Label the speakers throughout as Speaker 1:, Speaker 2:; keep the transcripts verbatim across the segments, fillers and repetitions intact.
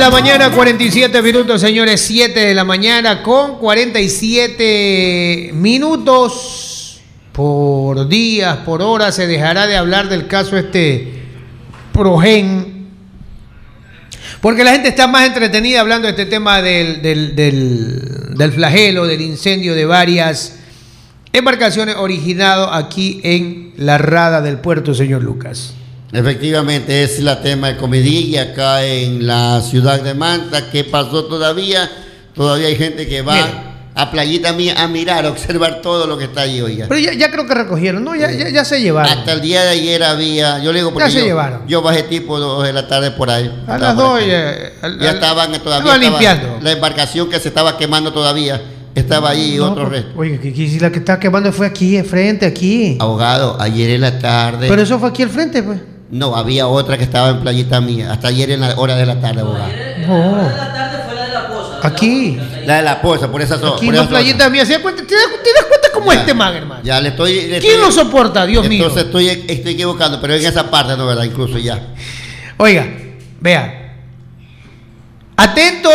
Speaker 1: la mañana, cuarenta y siete minutos, señores. siete de la mañana con cuarenta y siete minutos. Por días, por horas, se dejará de hablar del caso este Progen, porque la gente está más entretenida hablando de este tema del, del, del, del flagelo, del incendio de varias embarcaciones originado aquí en la rada del puerto, señor Lucas.
Speaker 2: Efectivamente, es la tema de comidilla acá en la ciudad de Manta. ¿Qué pasó todavía? Todavía hay gente que va Mira. a Playita Mía a mirar, a observar todo lo que está ahí, oiga.
Speaker 1: Pero ya, ya creo que recogieron, ¿no? Ya, ya, ya se llevaron.
Speaker 2: Hasta el día de ayer había, yo le digo porque
Speaker 1: ya se
Speaker 2: yo,
Speaker 1: llevaron.
Speaker 2: yo bajé tipo dos de la tarde por ahí.
Speaker 1: A las dos ya, al,
Speaker 2: ya
Speaker 1: al,
Speaker 2: estaban todavía.
Speaker 1: Estaban limpiando.
Speaker 2: La embarcación que se estaba quemando todavía estaba ahí y
Speaker 1: no,
Speaker 2: otro resto.
Speaker 1: Oye, que, que si la que estaba quemando fue aquí, enfrente, aquí.
Speaker 2: Abogado, ayer en la tarde.
Speaker 1: Pero eso fue aquí al frente, pues.
Speaker 2: No, había otra que estaba en Playita Mía, hasta ayer en la hora de la tarde, abogado.
Speaker 1: No.
Speaker 3: La hora de la tarde fue la de la Poza.
Speaker 1: Aquí.
Speaker 2: La de la Poza, por esa zona.
Speaker 1: Aquí no Playita Mía, ¿se da cuenta? ¿Te das, te das cuenta cómo ya, este man, hermano?
Speaker 2: Ya le estoy... Le
Speaker 1: ¿Quién
Speaker 2: estoy,
Speaker 1: lo soporta, Dios
Speaker 2: entonces
Speaker 1: mío?
Speaker 2: Entonces estoy, estoy equivocando, pero en esa parte, ¿no, verdad? Incluso ya.
Speaker 1: Oiga, vea. Atento,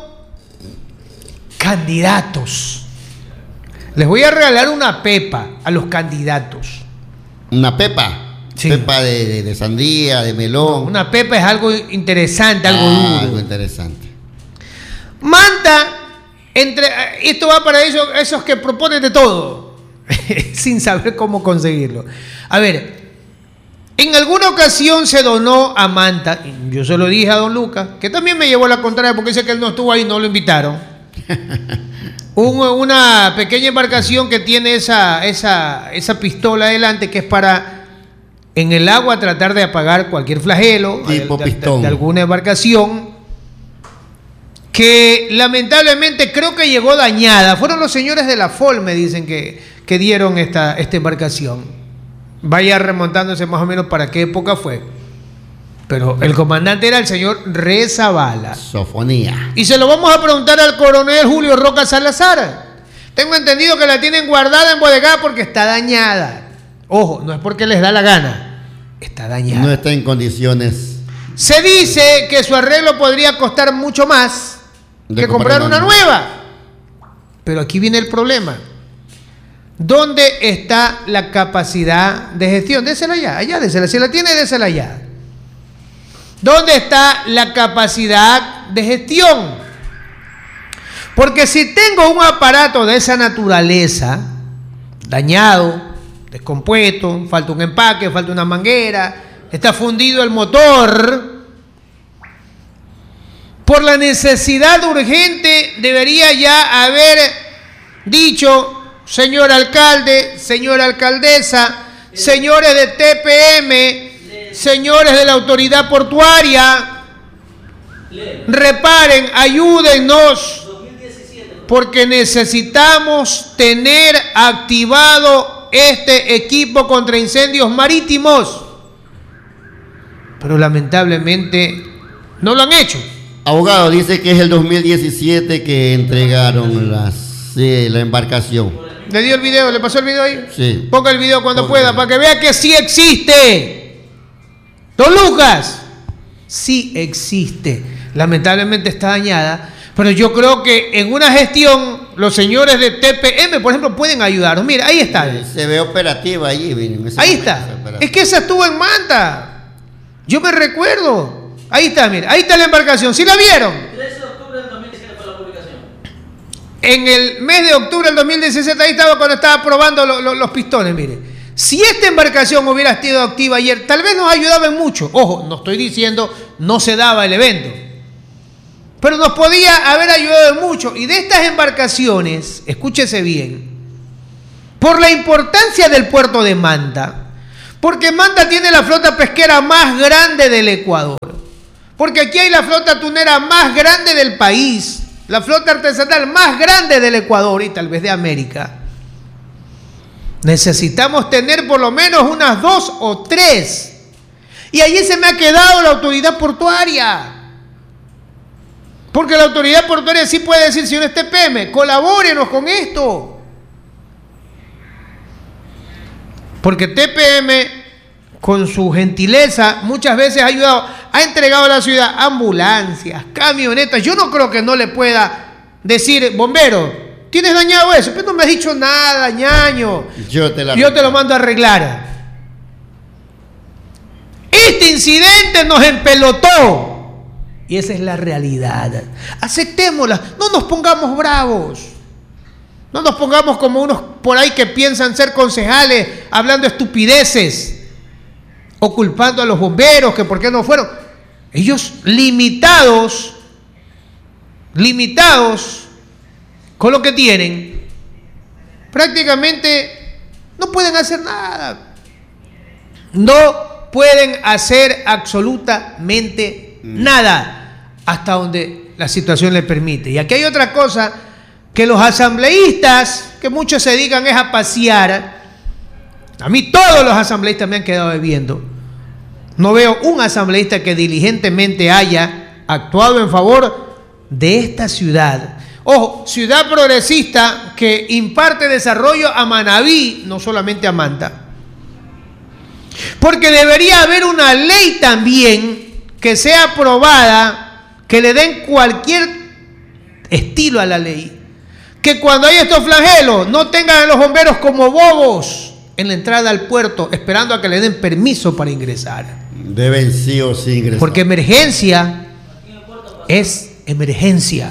Speaker 1: candidatos. Les voy a regalar una pepa a los candidatos.
Speaker 2: ¿Una pepa? Sí. Pepa de, de, de sandía, de melón.
Speaker 1: No, una pepa es algo interesante, algo
Speaker 2: ah,
Speaker 1: duro.
Speaker 2: Algo interesante.
Speaker 1: Manta, entre, esto va para ellos, esos que proponen de todo, sin saber cómo conseguirlo. A ver, en alguna ocasión se donó a Manta, yo se lo dije a don Lucas, que también me llevó la contraria porque dice que él no estuvo ahí, no lo invitaron. Un, una pequeña embarcación que tiene esa, esa, esa pistola adelante que es para en el agua tratar de apagar cualquier flagelo
Speaker 2: tipo
Speaker 1: de,
Speaker 2: pistón.
Speaker 1: De, de alguna embarcación que lamentablemente creo que llegó dañada. Fueron los señores de la F O L, me dicen que, que dieron esta, esta embarcación. Vaya remontándose más o menos para qué época fue. Pero el comandante era el señor Rezabala.
Speaker 2: Sofonía.
Speaker 1: Y se lo vamos a preguntar al coronel Julio Roca Salazar. Tengo entendido que la tienen guardada en bodega porque está dañada. Ojo, no es porque les da la gana. Está dañada.
Speaker 2: No está en condiciones.
Speaker 1: Se dice que su arreglo podría costar mucho más de que comprar una nueva. Pero aquí viene el problema. ¿Dónde está la capacidad de gestión? Désela allá, allá, désela. Si la tiene, désela allá. ¿Dónde está la capacidad de gestión? Porque si tengo un aparato de esa naturaleza, dañado, descompuesto, falta un empaque, falta una manguera, está fundido el motor, por la necesidad urgente debería ya haber dicho, señor alcalde, señora alcaldesa, señores de T P M, señores de la autoridad portuaria, reparen, ayúdennos, porque necesitamos tener activado este equipo contra incendios marítimos. Pero lamentablemente no lo han hecho.
Speaker 2: Abogado, dice que es el dos mil diecisiete que entregaron las, sí, la embarcación.
Speaker 1: ¿Le dio el video? ¿Le pasó el video ahí?
Speaker 2: Sí.
Speaker 1: Ponga el video cuando
Speaker 2: Ponga.
Speaker 1: pueda para que vea que sí existe. Don Lucas, sí existe. Lamentablemente está dañada, pero yo creo que en una gestión los señores de T P M, por ejemplo, pueden ayudarnos. Mira, ahí está.
Speaker 2: Sí, se ve operativa allí.
Speaker 1: Ahí está. Es que esa estuvo en Manta. Yo me recuerdo. Ahí está, mira. Ahí está la embarcación. ¿Sí la vieron?
Speaker 3: trece de octubre del dos mil diecisiete fue la publicación.
Speaker 1: En el mes de octubre del dos mil diecisiete, ahí estaba cuando estaba probando lo, lo, los pistones, mire. Si esta embarcación hubiera estado activa ayer, tal vez nos ayudaba en mucho. Ojo, no estoy diciendo no se daba el evento, pero nos podía haber ayudado en mucho. Y de estas embarcaciones, escúchese bien, por la importancia del puerto de Manta, porque Manta tiene la flota pesquera más grande del Ecuador, porque aquí hay la flota tunera más grande del país, la flota artesanal más grande del Ecuador y tal vez de América. Necesitamos tener por lo menos unas dos o tres. Y allí se me ha quedado la autoridad portuaria. Porque la autoridad portuaria sí puede decir, señores T P M, colabórenos con esto. Porque T P M con su gentileza, muchas veces ha ayudado, ha entregado a la ciudad ambulancias, camionetas. Yo no creo que no le pueda decir, bombero, ¿tienes dañado eso? Pero no me has dicho nada, ñaño.
Speaker 2: Yo te, la
Speaker 1: Yo te lo mando a arreglar. Este incidente nos empelotó. Y esa es la realidad. Aceptémosla. No nos pongamos bravos. No nos pongamos como unos por ahí que piensan ser concejales, hablando estupideces, o culpando a los bomberos, que por qué no fueron. Ellos limitados, limitados con lo que tienen, prácticamente no pueden hacer nada. No pueden hacer absolutamente nada hasta donde la situación les permite. Y aquí hay otra cosa, que los asambleístas, que muchos se dedican es a pasear. A mí todos los asambleístas me han quedado debiendo. No veo un asambleísta que diligentemente haya actuado en favor de esta ciudad. Ojo, ciudad progresista que imparte desarrollo a Manabí, no solamente a Manta. Porque debería haber una ley también que sea aprobada, que le den cualquier estilo a la ley. Que cuando hay estos flagelos no tengan a los bomberos como bobos en la entrada al puerto esperando a que le den permiso para ingresar.
Speaker 2: Deben sí o sí ingresar.
Speaker 1: Porque emergencia es emergencia.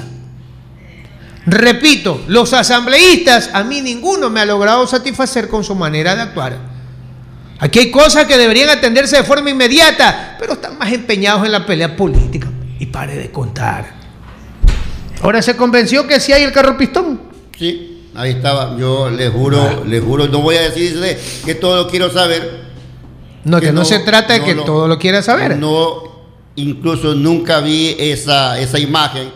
Speaker 1: Repito, los asambleístas, a mí ninguno me ha logrado satisfacer con su manera de actuar. Aquí hay cosas que deberían atenderse de forma inmediata, pero están más empeñados en la pelea política. Y pare de contar. Ahora se convenció que sí hay el carro pistón.
Speaker 2: Sí, ahí estaba. Yo les juro, ah. les juro, no voy a decirle que todo lo quiero saber.
Speaker 1: No, que, que no, no se trata de no, que no, todo lo quiera saber.
Speaker 2: No, incluso nunca vi esa, esa imagen.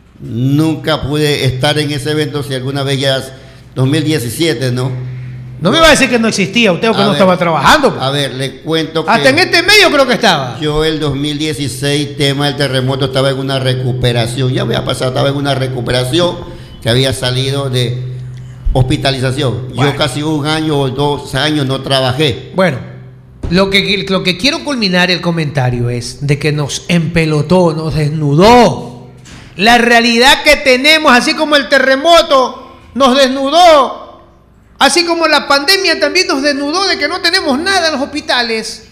Speaker 2: Nunca pude estar en ese evento, si alguna vez ya es dos mil diecisiete, ¿no?
Speaker 1: No me va a decir que no existía, usted o que a no ver, estaba trabajando.
Speaker 2: A ver, le cuento que...
Speaker 1: Hasta en este medio creo que estaba.
Speaker 2: Yo el dos mil dieciséis, tema del terremoto, estaba en una recuperación. Ya había pasado, estaba en una recuperación que había salido de hospitalización. Bueno. Yo casi un año o dos años no trabajé.
Speaker 1: Bueno, lo que, lo que quiero culminar el comentario es de que nos empelotó, nos desnudó. La realidad que tenemos, así como el terremoto nos desnudó, así como la pandemia también nos desnudó de que no tenemos nada en los hospitales.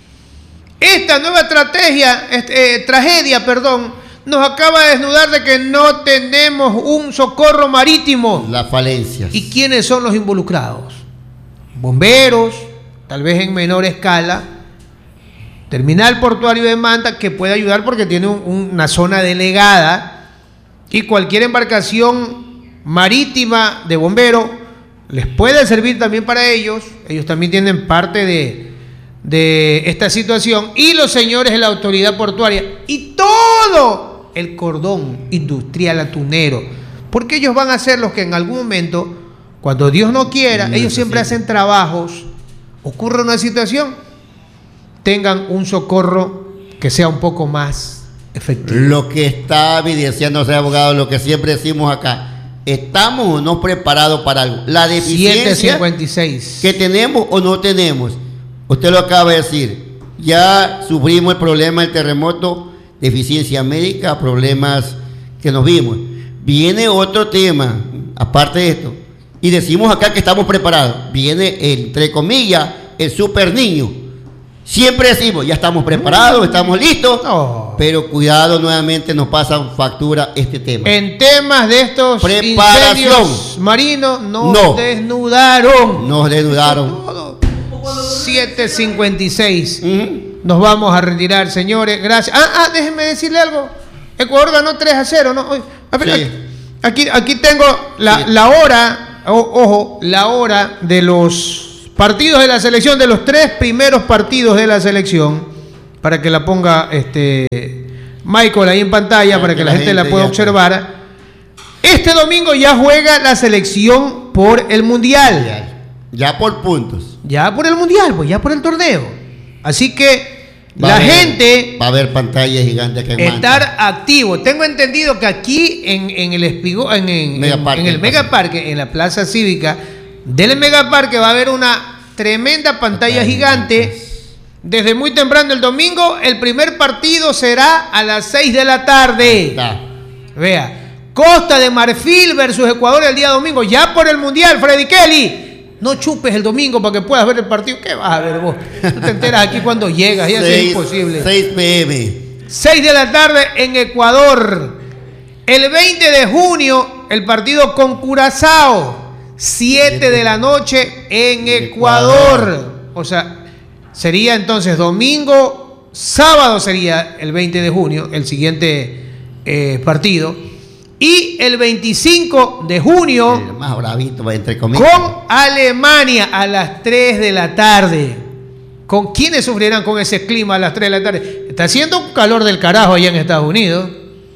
Speaker 1: Esta nueva estrategia, eh, tragedia, perdón, nos acaba de desnudar de que no tenemos un socorro marítimo.
Speaker 2: Las falencias.
Speaker 1: ¿Y quiénes son los involucrados? Bomberos, tal vez en menor escala. Terminal portuario de Manta, que puede ayudar porque tiene un, una zona delegada. Y cualquier embarcación marítima de bomberos les puede servir también para ellos. Ellos también tienen parte de, de esta situación. Y los señores de la autoridad portuaria. Y todo el cordón industrial atunero. Porque ellos van a ser los que en algún momento, cuando Dios no quiera, no, ellos siempre sí. hacen trabajos. Ocurre una situación, tengan un socorro que sea un poco más efectivo.
Speaker 2: Lo que está evidenciándose, abogado, lo que siempre decimos acá. ¿Estamos o no preparados para algo? La deficiencia
Speaker 1: siete cincuenta y seis
Speaker 2: que tenemos o no tenemos. Usted lo acaba de decir. Ya sufrimos el problema del terremoto, deficiencia médica, problemas que nos vimos. Viene otro tema, aparte de esto, y decimos acá que estamos preparados. Viene, entre comillas, el super niño. Siempre decimos, ya estamos preparados, estamos listos, oh. pero cuidado, nuevamente nos pasan factura este tema.
Speaker 1: En temas de estos
Speaker 2: preparación
Speaker 1: incendios marinos nos no. desnudaron.
Speaker 2: Nos desnudaron.
Speaker 1: siete cincuenta y seis. Uh-huh. Nos vamos a retirar, señores. Gracias. Ah, ah, déjenme decirle algo. Ecuador ganó tres a cero, ¿no? A ver, sí. aquí, aquí tengo la, sí. la hora, o, ojo, la hora de los partidos de la selección, de los tres primeros partidos de la selección, para que la ponga este Michael ahí en pantalla, para, para que, que la, la gente, gente la pueda observar. Está. Este domingo ya juega la selección por el Mundial.
Speaker 2: Ya por puntos.
Speaker 1: Ya por el Mundial, pues ya por el torneo. Así que va la
Speaker 2: a ver,
Speaker 1: gente
Speaker 2: va a haber pantallas gigantes que
Speaker 1: estar Manta. Activo. Tengo entendido que aquí en, en el Espigó, en, en,
Speaker 2: Megaparque,
Speaker 1: en el Megaparque, en la Plaza Cívica del Megaparque, va a haber una tremenda pantalla gigante desde muy temprano el domingo. El primer partido será a las seis de la tarde.
Speaker 2: Está.
Speaker 1: Vea, Costa de Marfil versus Ecuador el día domingo, ya por el Mundial, Freddy Kelly. No chupes el domingo para que puedas ver el partido. ¿Qué vas a ver vos? Tú te enteras aquí cuando llegas, ya es imposible.
Speaker 2: seis pe eme.
Speaker 1: seis de la tarde en Ecuador. El veinte de junio, el partido con Curazao. siete de la noche en Ecuador. O sea, sería entonces domingo, sábado sería el veinte de junio, el siguiente eh, partido. Y el veinticinco de junio,
Speaker 2: el más bravito, entre comillas,
Speaker 1: con Alemania a las tres de la tarde. ¿Con quiénes sufrirán con ese clima a las tres de la tarde? Está haciendo un calor del carajo allá en Estados Unidos.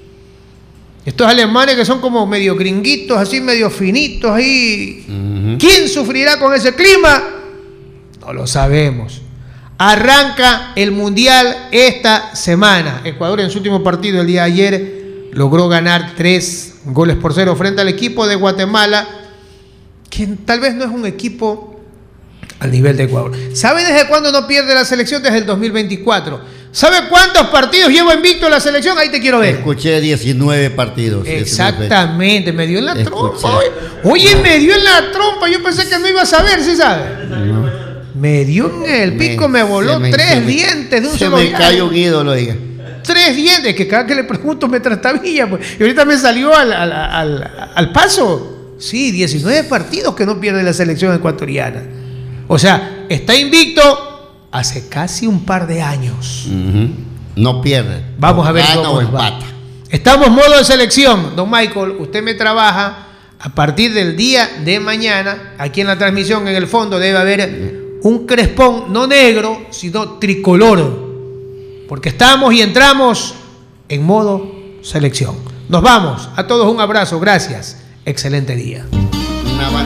Speaker 1: Estos alemanes que son como medio gringuitos, así medio finitos ahí. Uh-huh. ¿Quién sufrirá con ese clima? No lo sabemos. Arranca el Mundial esta semana. Ecuador en su último partido el día de ayer logró ganar tres goles por cero frente al equipo de Guatemala, que tal vez no es un equipo al nivel de Ecuador. ¿Sabe desde cuándo no pierde la selección? Desde el dos mil veinticuatro. ¿Sabe cuántos partidos lleva invicto la selección? Ahí te quiero ver.
Speaker 2: Escuché diecinueve partidos.
Speaker 1: Exactamente, me dio en la Escuché. trompa. Oye, me dio en la trompa. Yo pensé que no iba a saber, ¿sí sabe? No. Me dio en el pico, me, me voló me, tres me, dientes de un
Speaker 2: se
Speaker 1: solo
Speaker 2: me
Speaker 1: viaje.
Speaker 2: cayó un ídolo, oiga.
Speaker 1: Tres dientes, que cada que le pregunto me trastabilla. Pues. Y ahorita me salió al, al, al, al paso. Sí, diecinueve partidos que no pierde la selección ecuatoriana. O sea, está invicto hace casi un par de años.
Speaker 2: Uh-huh. No pierde.
Speaker 1: Vamos
Speaker 2: no
Speaker 1: a ver cómo empata. Estamos modo de selección. Don Michael, usted me trabaja a partir del día de mañana. Aquí en la transmisión, en el fondo, debe haber un crespón, no negro, sino tricolor. Porque estamos y entramos en modo selección. Nos vamos. A todos un abrazo. Gracias. Excelente día.
Speaker 2: Una